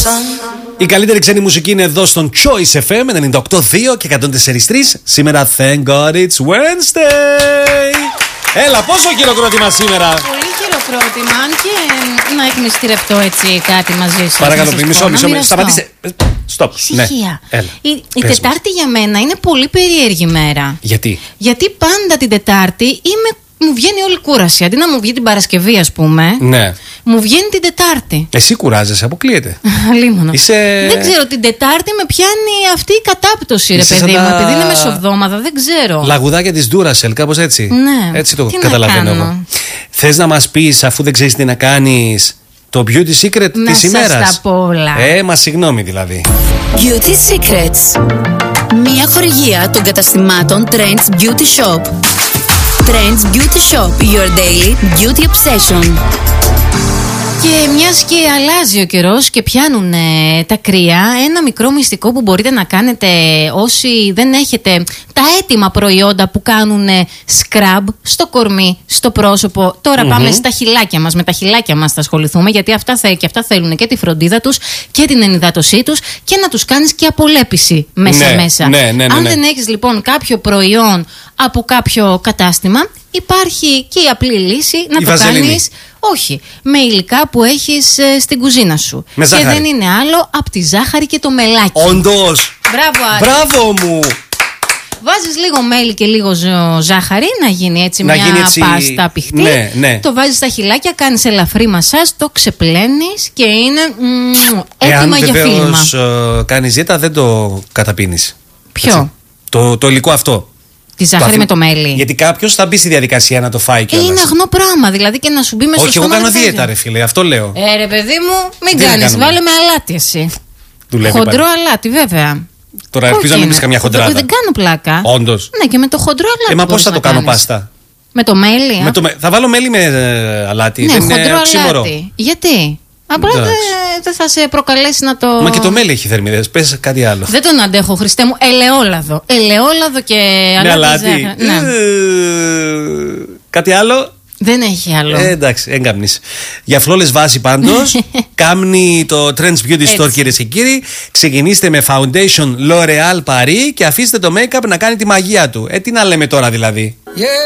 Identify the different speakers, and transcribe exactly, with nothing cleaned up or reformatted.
Speaker 1: Η καλύτερη ξένη μουσική είναι εδώ στον Choice εφ εμ ενενήντα οκτώ δύο και εκατόν τέσσερα κόμμα τρία. Σήμερα, thank God it's Wednesday. Έλα, πόσο χειροκρότημα σήμερα.
Speaker 2: Πολύ χειροκρότημα, αν και να εκμυστηρευτώ έτσι κάτι μαζί σας.
Speaker 1: Παρακαλώ, μισό, μισό, μισό. Σταματήστε. Στοπ.
Speaker 2: Ναι. Έλα, η η Τετάρτη για μένα είναι πολύ περίεργη μέρα.
Speaker 1: Γιατί?
Speaker 2: Γιατί πάντα την Τετάρτη είμαι, μου βγαίνει όλη κούραση. Αντί να μου βγει την Παρασκευή, ας πούμε,
Speaker 1: ναι,
Speaker 2: μου βγαίνει την Τετάρτη.
Speaker 1: Εσύ κουράζεσαι, αποκλείεται.
Speaker 2: Λίμωνο.
Speaker 1: Είσαι...
Speaker 2: Δεν ξέρω, την Τετάρτη με πιάνει αυτή η κατάπτωση, ρε παιδί μου. Τα... Επειδή είναι μεσοβδόμαδα, δεν ξέρω.
Speaker 1: Λαγουδάκια της Duracell, κάπως έτσι.
Speaker 2: Ναι.
Speaker 1: Έτσι το
Speaker 2: τι
Speaker 1: καταλαβαίνω εγώ. Θες να μας πεις, αφού δεν ξέρεις τι να κάνεις, το beauty secret
Speaker 2: να
Speaker 1: της ημέρας?
Speaker 2: Να σας τα πω όλα.
Speaker 1: Ε, μα συγγνώμη δηλαδή.
Speaker 3: Beauty Secrets. Μια χορηγία των καταστημάτων Trends Beauty Shop. Trends Beauty Shop. Your daily beauty obsession.
Speaker 2: Και μιας και αλλάζει ο καιρός και πιάνουν ε, τα κρύα, ένα μικρό μυστικό που μπορείτε να κάνετε όσοι δεν έχετε τα έτοιμα προϊόντα που κάνουν scrub στο κορμί, στο πρόσωπο. Τώρα mm-hmm. πάμε στα χυλάκια μας. Με τα χυλάκια μας θα ασχοληθούμε, γιατί αυτά, θα, και αυτά θέλουν και τη φροντίδα τους και την ενυδάτωσή τους και να τους κάνεις και απολέπιση μέσα-μέσα.
Speaker 1: Ναι, ναι, ναι, ναι,
Speaker 2: Αν
Speaker 1: ναι.
Speaker 2: δεν έχεις λοιπόν κάποιο προϊόν από κάποιο κατάστημα, υπάρχει και η απλή λύση να
Speaker 1: η
Speaker 2: το
Speaker 1: βαζελίνη.
Speaker 2: κάνεις. Όχι, με υλικά που έχεις ε, στην κουζίνα σου.
Speaker 1: Με
Speaker 2: και
Speaker 1: ζάχαρη.
Speaker 2: δεν είναι άλλο από τη ζάχαρη και το μελάκι.
Speaker 1: Όντως.
Speaker 2: Μπράβο, Άρη.
Speaker 1: Μπράβο μου.
Speaker 2: Βάζεις λίγο μέλι και λίγο ζω- ζάχαρη, να γίνει έτσι
Speaker 1: να
Speaker 2: μια
Speaker 1: γίνει έτσι...
Speaker 2: πάστα πηχτή.
Speaker 1: Ναι, ναι.
Speaker 2: Το βάζεις στα χυλάκια, κάνεις ελαφρύ μασάζ, το ξεπλένεις και είναι μ, έτοιμα
Speaker 1: Εάν
Speaker 2: για φίλμα.
Speaker 1: βεβαίως ε, κάνεις δίαιτα, δεν το καταπίνεις.
Speaker 2: Ποιο?
Speaker 1: Έτσι. Το, το υλικό αυτό.
Speaker 2: Τη ζάχαρη
Speaker 1: αφή...
Speaker 2: με το μέλι.
Speaker 1: Γιατί κάποιος θα μπει στη διαδικασία να το φάει
Speaker 2: Ε,
Speaker 1: κιόλας.
Speaker 2: είναι αγνό πράγμα, δηλαδή και να σου μπει μέσα στο
Speaker 1: Όχι, εγώ
Speaker 2: στόμα.
Speaker 1: κάνω
Speaker 2: δεν
Speaker 1: δίαιτα,
Speaker 2: θέλει.
Speaker 1: ρε φίλε, αυτό λέω.
Speaker 2: Ε, ρε παιδί μου, μην
Speaker 1: Τι να
Speaker 2: κάνεις.
Speaker 1: κάνουμε?
Speaker 2: Βάλε με αλάτι εσύ.
Speaker 1: Δουλεύει
Speaker 2: Χοντρό
Speaker 1: πάλι.
Speaker 2: αλάτι, βέβαια.
Speaker 1: Τώρα ελπίζω να μην πεις καμιά χοντράδα.
Speaker 2: Δεν κάνω πλάκα.
Speaker 1: Όντως.
Speaker 2: Ναι, και με το χοντρό αλάτι.
Speaker 1: Ε, μα πώς
Speaker 2: μπορείς
Speaker 1: θα
Speaker 2: να
Speaker 1: το κάνω
Speaker 2: κάνεις.
Speaker 1: πάστα?
Speaker 2: Με το μέλι.
Speaker 1: Με
Speaker 2: α?
Speaker 1: το, με- θα βάλω μέλι με ε, αλάτι.
Speaker 2: Ναι,
Speaker 1: δεν είναι
Speaker 2: χοντρό
Speaker 1: οξύμορο.
Speaker 2: αλάτι. Γιατί? Απλά
Speaker 1: Εντάξει.
Speaker 2: δεν δε θα σε προκαλέσει να το.
Speaker 1: Μα και το μέλι έχει θερμίδες. Πες κάτι άλλο.
Speaker 2: Δεν τον αντέχω, Χριστέ μου. Ελαιόλαδο. Ελαιόλαδο και
Speaker 1: Με
Speaker 2: αλάτι.
Speaker 1: αλάτι.
Speaker 2: ζάχαρη. Ναι.
Speaker 1: Ε, Κάτι άλλο.
Speaker 2: Δεν έχει άλλο.
Speaker 1: Ε, εντάξει, έγκαμνης. Για φλόλες βάση πάντως, κάμνει το Trends Beauty Store, κυρίες και κύριοι. Ξεκινήστε με Foundation L'Oréal Paris και αφήστε το make-up να κάνει τη μαγεία του. Ε, τι να λέμε τώρα δηλαδή. Yeah.